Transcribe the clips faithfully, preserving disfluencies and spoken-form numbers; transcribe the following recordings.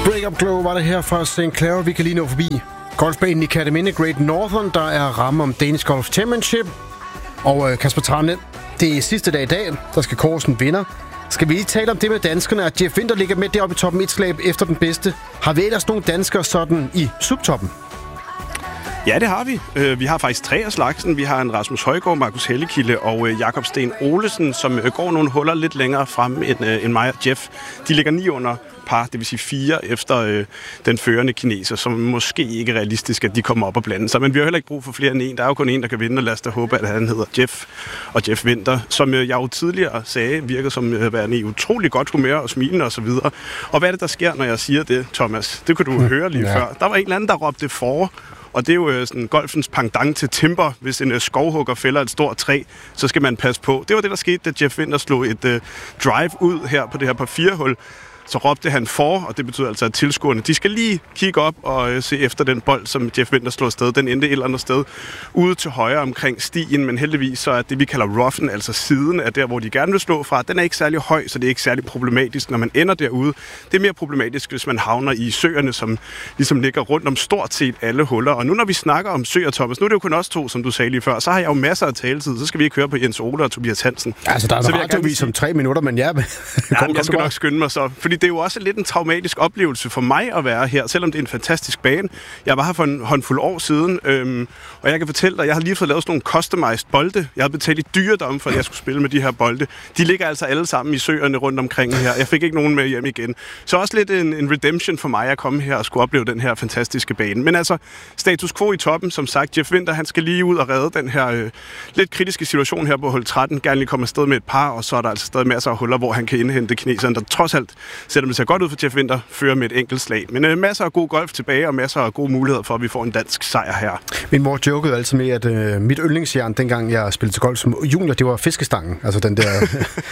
Break Up Glow var det her fra Saint Clara. Vi kan lige nå forbi golfbanen i Kerteminde Great Northern. Der er ramme om Danish Golf Championship. Og øh, Kasper Trane, det er sidste dag i dag. Der skal Korsen vinder. Skal vi lige tale om det med danskerne, at Jeff Winther ligger med deroppe i toppen et slag efter den bedste? Har vi ellers nogle danskere sådan i subtoppen? Ja, det har vi. Vi har faktisk tre af slagsen. Vi har en Rasmus Højgaard, Markus Hellekilde og Jakob Sten Olesen, som går nogle huller lidt længere frem end mig og Jeff. De ligger ni under par, det vil sige fire efter øh, den førende kineser, som måske ikke er realistisk, at de kommer op og blande sig. Men vi har heller ikke brug for flere end en. Der er jo kun en, der kan vinde, og lad os da håbe, at han hedder Jeff og Jeff Winther, som øh, jeg jo tidligere sagde, virker som øh, værende i utrolig godt humør og smilende og så videre. Og hvad er det, der sker, når jeg siger det, Thomas? Det kunne du høre lige ja. før. Der var en eller anden, der råbte for. Og det er jo øh, sådan golfens pendant til timber. Hvis en øh, skovhugger fælder et stort træ, så skal man passe på. Det var det, der skete, da Jeff Winther slog et øh, drive ud her på det her par fire hul. Så råbte han for, og det betyder altså, at tilskuerne, de skal lige kigge op og øh, se efter den bold, som Jeff Winther slår afsted. Den endte et eller andet sted ude til højre omkring stien, men heldigvis så er det, vi kalder roughen, altså siden af der, hvor de gerne vil slå fra, den er ikke særlig høj, så det er ikke særlig problematisk, når man ender derude. Det er mere problematisk, hvis man havner i søerne, som ligesom ligger rundt om stort set alle huller. Og nu når vi snakker om søer, Thomas, nu er det jo kun os to, som du sagde lige før, så har jeg jo masser af taletid, så skal vi ikke høre på Jens Ole og Tobias Hansen. Altså, der er en radiovis om tre minutter, men ja... ja men jeg skal nok skynde mig så, fordi det er jo også lidt en traumatisk oplevelse for mig at være her, selvom det er en fantastisk bane. Jeg var her for en håndfuld år siden, øhm, og jeg kan fortælle dig, jeg har lige fået lavet sådan nogle customized bolde. Jeg har betalt i dyredom for, at jeg skulle spille med de her bolde. De ligger altså alle sammen i søerne rundt omkring her. Jeg fik ikke nogen med hjem igen. Så også lidt en, en redemption for mig at komme her og skulle opleve den her fantastiske bane. Men altså, status quo i toppen, som sagt. Jeff Winther, han skal lige ud og redde den her øh, lidt kritiske situation her på hul tretten. Gerne lige komme afsted med et par, og så er der altså stadig masser af huller, hvor han kan indhente kineseren, der trods alt, selvom det ser godt ud for Jeff Winther, fører med et enkelt slag. Men øh, masser af god golf tilbage, og masser af gode muligheder for, at vi får en dansk sejr her. Min mor jokede altid med, at øh, mit yndlingsjern, dengang jeg spillede til golf som junior, det var fiskestangen. Altså den der,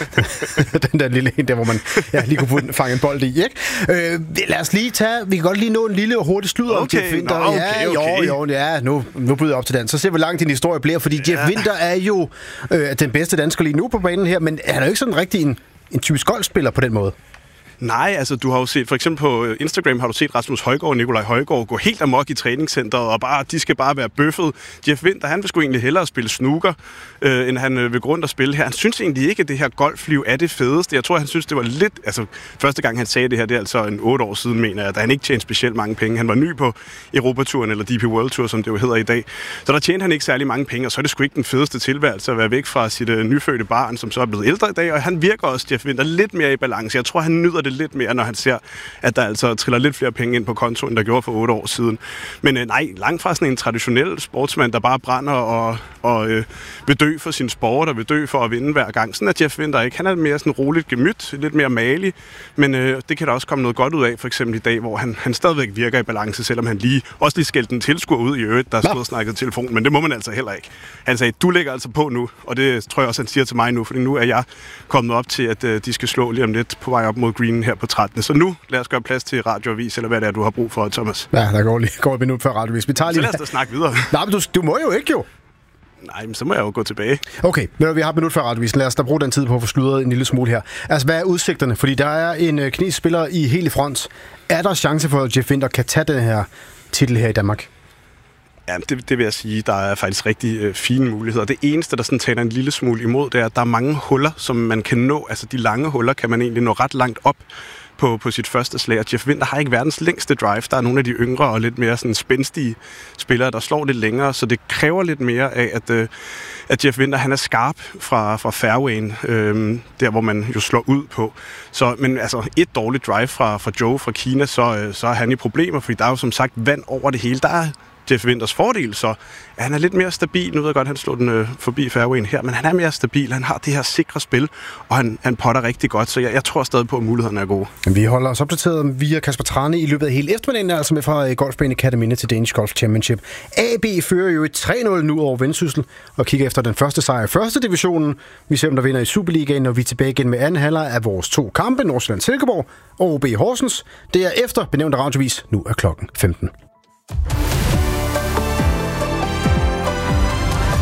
den der lille en, der hvor man ja, lige kunne fange en bold i, ikke? Øh, lad os lige tage, vi kan godt lige nå en lille og hurtig sludder okay, om Jeff Winther. Nå, okay, ja, okay. jo, jo, ja, nu, nu byder jeg op til den. Så ser vi, hvor langt din historie bliver, fordi ja. Jeff Winther er jo øh, den bedste dansker lige nu på banen her, men han er jo ikke sådan rigtig en, en typisk golfspiller på den måde. Nej, altså du har jo set, for eksempel på Instagram har du set Rasmus Højgaard og Nikolaj Højgaard gå helt amok i træningscenteret, og bare, de skal bare være bøffet. Jeff Winther, han vil sgu egentlig hellere spille snooker, øh, end han øh, vil gå rundt og spille her. Han synes egentlig ikke, at det her golfliv er det fedeste. Jeg tror, han synes, det var lidt... Altså, første gang han sagde det her, det er altså en otte år siden, mener jeg, da han ikke tjente specielt mange penge. Han var ny på Europaturen, eller D P World Tour, som det jo hedder i dag. Så der tjente han ikke særlig mange penge, og så er det sgu ikke den fedeste tilværelse at være væk fra sit øh, nyfødte barn, som så er blevet ældre i dag, og han virker også, Jeff Winther, lidt mere i balance. Jeg tror, han nyder det lidt mere, når han ser, at der altså triller lidt flere penge ind på kontoen, der gjorde for otte år siden. Men øh, nej, langt fra sådan en traditionel sportsmand, der bare brænder og, og øh, vil dø for sin sport og vil dø for at vinde hver gang. Sådan er Jeff Winther ikke. Han er mere sådan roligt gemyt, lidt mere malig, men øh, det kan der også komme noget godt ud af, for eksempel i dag, hvor han, han stadigvæk virker i balance, selvom han lige også lige skældte en tilskuer ud i øvrigt, der stod og snakkede telefon, men det må man altså heller ikke. Han sagde, du ligger altså på nu, og det tror jeg også, han siger til mig nu, fordi nu er jeg kommet op til, at øh, de skal slå lige om lidt på vej op mod greenen her på tretten. Så nu lad os gøre plads til radioavis, eller hvad det er, du har brug for, Thomas. Ja, der går lige går et minut før radioavis. Vi tager lige... Så lad os da snakke videre. Nej, men du, du må jo ikke jo. Nej, men så må jeg jo gå tilbage. Okay, men vi har et minut før radiovisen. Lad os da bruge den tid på at få sludret en lille smule her. Altså, hvad er udsigterne? Fordi der er en øh, kinesisk spiller i helt i front. Er der chance for, at Jeff Winther kan tage den her titel her i Danmark? Ja, det, det vil jeg sige, der er faktisk rigtig øh, fine muligheder. Det eneste, der sådan taler en lille smule imod, det er, at der er mange huller, som man kan nå. Altså, de lange huller kan man egentlig nå ret langt op på, på sit første slag. Og Jeff Winther har ikke verdens længste drive. Der er nogle af de yngre og lidt mere sådan spændstige spillere, der slår lidt længere, så det kræver lidt mere af, at, øh, at Jeff Winther, han er skarp fra, fra fairwayen, øh, der hvor man jo slår ud på. Så, men altså, et dårligt drive fra, fra Joe fra Kina, så, øh, så er han i problemer, fordi der er jo som sagt vand over det hele. Der er Jeff Winthers fordel, så ja, han er lidt mere stabil. Nu ved jeg godt, han slår den øh, forbi fairwayen her, men han er mere stabil. Han har det her sikre spil, og han, han potter rigtig godt, så jeg, jeg tror stadig på, at mulighederne er gode. Vi holder os opdateret via Kasper Trane i løbet af hele eftermiddagen, altså med fra golfbanen Kerteminde til Danish Golf Championship. A B fører jo et tre nul nu over Vendsyssel og kigger efter den første sejr i første divisionen. Vi ser, om der vinder i Superligaen, når vi er tilbage igen med anden halvleg af vores to kampe, Nordsjælland Silkeborg og O B Horsens. Det er efter benævnt radiovis. Nu er klokken femten.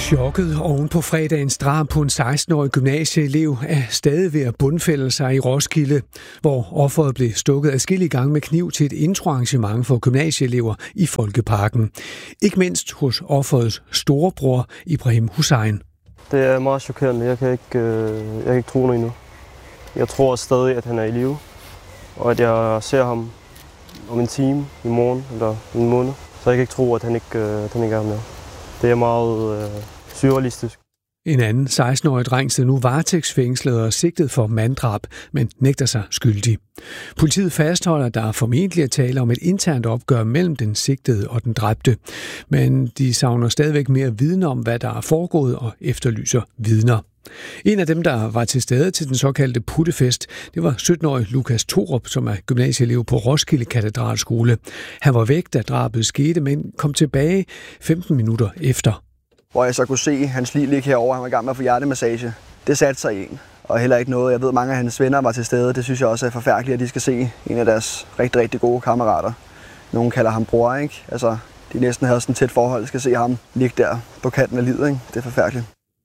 Chokket oven på fredagens drab på en seksten-årig gymnasieelev er stadig ved at bundfælde sig i Roskilde, hvor offeret blev stukket adskillige gange med kniv til et introarrangement for gymnasieelever i Folkeparken. Ikke mindst hos offerets storebror Ibrahim Hussein. Det er meget chokerende. Jeg kan ikke, jeg kan ikke tro noget endnu. Jeg tror stadig, at han er i live, og at jeg ser ham om en time i morgen eller en måned. Så jeg kan ikke tro, at han ikke, at han ikke er med. Det er meget øh, surrealistisk. En anden seksten-årig dreng sidder nu varetægtsfængslet og sigtet for manddrab, men nægter sig skyldig. Politiet fastholder, at der er formentlig at tale om et internt opgør mellem den sigtede og den dræbte. Men de savner stadigvæk mere viden om, hvad der er foregået, og efterlyser vidner. En af dem, der var til stede til den såkaldte puttefest, det var sytten-årig Lukas Thorup, som er gymnasieelev på Roskilde Katedralskole. Han var væk, da drabet skete, men kom tilbage femten minutter efter. Hvor jeg så kunne se hans liv ligge herovre, han var i gang med at få hjertemassage. Det satte sig i en, og heller ikke noget. Jeg ved, mange af hans venner var til stede. Det synes jeg også er forfærdeligt, at de skal se en af deres rigtig, rigtig gode kammerater. Nogle kalder ham bror, ikke? Altså, de næsten havde sådan et tæt forhold, skal se ham ligge der på kanten af livet, ikke? Det er forfærdeligt.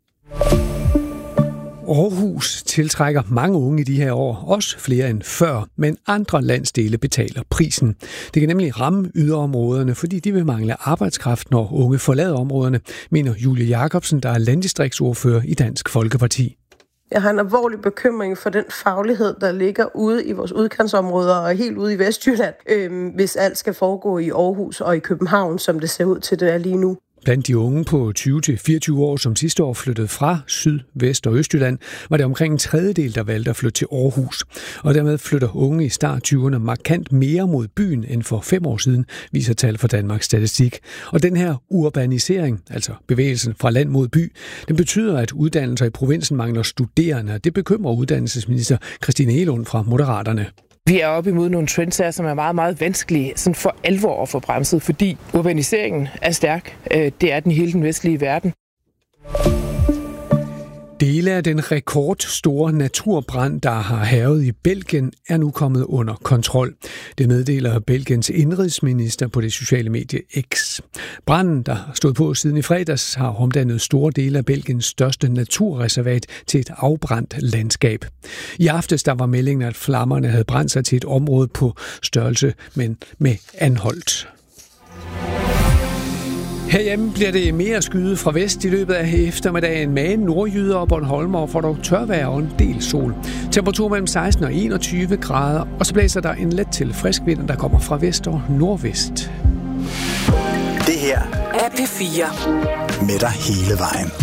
Aarhus tiltrækker mange unge i de her år, også flere end før, men andre landsdele betaler prisen. Det kan nemlig ramme yderområderne, fordi de vil mangle arbejdskraft, når unge forlader områderne, mener Julie Jacobsen, der er landdistriktsordfører i Dansk Folkeparti. Jeg har en alvorlig bekymring for den faglighed, der ligger ude i vores udkantsområder og helt ude i Vestjylland, øh, hvis alt skal foregå i Aarhus og i København, som det ser ud til, det er lige nu. Blandt de unge på tyve til fireogtyve år, som sidste år flyttede fra Syd-, Vest- og Østjylland, var det omkring en tredjedel, der valgte at flytte til Aarhus. Og dermed flytter unge i start tyverne markant mere mod byen end for fem år siden, viser tal fra Danmarks Statistik. Og den her urbanisering, altså bevægelsen fra land mod by, den betyder, at uddannelser i provinsen mangler studerende. Det bekymrer uddannelsesminister Christine Egelund fra Moderaterne. Vi er oppe imod nogle trends her, som er meget, meget vanskelige sådan for alvor at få bremset, fordi urbaniseringen er stærk. Det er den i hele den vestlige verden. Dele af den rekordstore naturbrand, der har hærget i Belgien, er nu kommet under kontrol. Det meddeler Belgiens indrigsminister på det sociale medie X. Branden, der stod på siden i fredags, har omdannet store dele af Belgiens største naturreservat til et afbrændt landskab. I aftes der var meldingen, at flammerne havde brændt sig til et område på størrelse, men med Anholt. Herhjemme bliver det mere skyde fra vest i løbet af eftermiddagen med nordjyder og Bornholmer, får dog tørvejr og en del sol. Temperatur mellem seksten og enogtyve grader, og så blæser der en let til frisk vind, der kommer fra vest og nordvest. Det her er P fire med dig hele vejen.